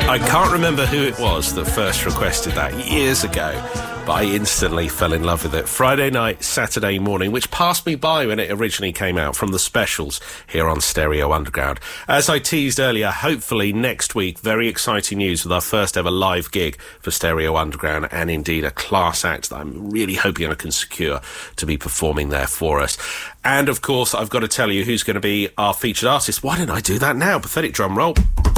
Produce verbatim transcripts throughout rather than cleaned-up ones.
I can't remember who it was that first requested that years ago, but I instantly fell in love with it. Friday night, Saturday morning, which passed me by when it originally came out from the specials here on Stereo Underground. As I teased earlier, hopefully next week, very exciting news with our first ever live gig for Stereo Underground, and indeed a class act that I'm really hoping I can secure to be performing there for us. And of course, I've got to tell you who's going to be our featured artist. Why don't I do that now? Pathetic drum roll.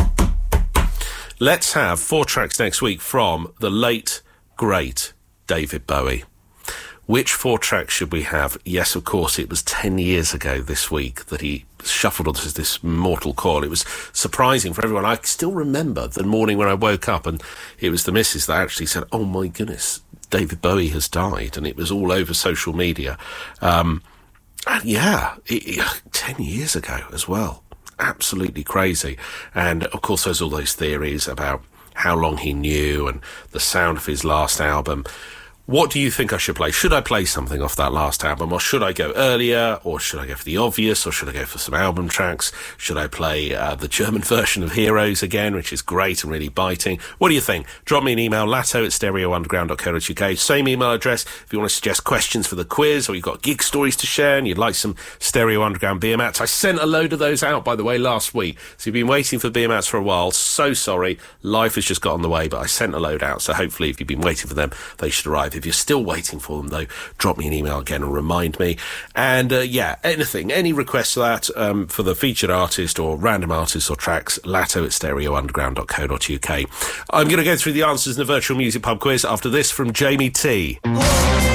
Let's have four tracks next week from the late, great David Bowie. Which four tracks should we have? Yes, of course, it was ten years ago this week that he shuffled onto this mortal coil. It was surprising for everyone. I still remember the morning when I woke up and it was the missus that actually said, oh my goodness, David Bowie has died, and it was all over social media. Um, and yeah, it, it, ten years ago as well. Absolutely crazy. And of course there's all those theories about how long he knew and the sound of his last album. What do you think I should play? Should I play something off that last album, or should I go earlier, or should I go for the obvious, or should I go for some album tracks? Should I play uh, the German version of Heroes again, which is great and really biting? What do you think? Drop me an email, latto at stereo underground dot co dot uk. Same email address if you want to suggest questions for the quiz, or you've got gig stories to share and you'd like some Stereo Underground beer mats. I sent a load of those out, by the way, last week. So you've been waiting for beer mats for a while. So sorry. Life has just got in the way, but I sent a load out. So hopefully if you've been waiting for them, they should arrive. If you're still waiting for them, though, drop me an email again and remind me. And uh, yeah, anything, any requests for that, um, for the featured artist or random artists or tracks, latto at stereo underground dot co dot uk. I'm going to go through the answers in the virtual music pub quiz after this from Jamie T.